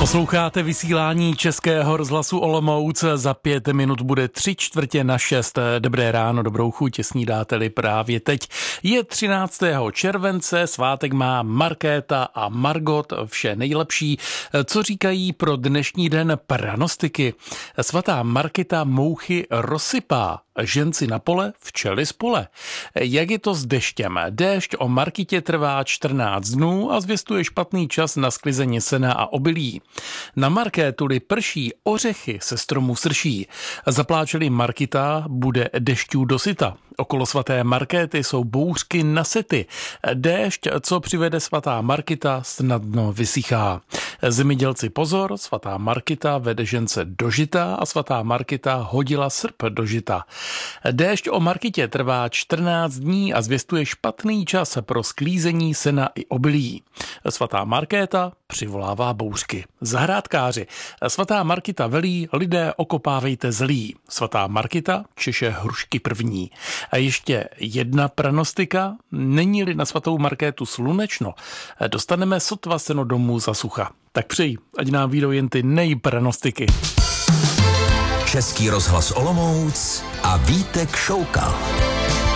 Posloucháte vysílání Českého rozhlasu Olomouc. Za 5 minut bude 5:45. Dobré ráno, dobrou chuť, snídáte-li právě teď. Je 13. července, svátek má Markéta a Margot, vše nejlepší. Co říkají pro dnešní den pranostiky? Svatá Markéta mouchy rozsypá, ženci na pole, včely z pole. Jak je to s deštěm? Déšť o Markitě trvá 14 dnů a zvěstuje špatný čas na sklizení sena a obilí. Na Markétu-li prší, ořechy se stromů srší. Zapláče-li Markita, bude dešťů dosyta. Okolo svaté Markéty jsou bouřky na sety. Déšť, co přivede svatá Markita, snadno vysychá. Zemědělci pozor, svatá Markita vede žence do žita a svatá Markita hodila srp do žita. Déšť o Markitě trvá 14 dní a zvěstuje špatný čas pro sklízení sena i obilí. Svatá Markéta přivolává bouřky. Zahrádkáři. Svatá Markita velí, lidé okopávejte zlí. Svatá Markita češe hrušky první. A ještě jedna pranostika. Není-li na svatou Markétu slunečno, dostaneme sotva seno domů za sucha. Tak přeji, ať nám vyjdou jen ty nejpranostiky. Český rozhlas Olomouc a Vítek Šoukal.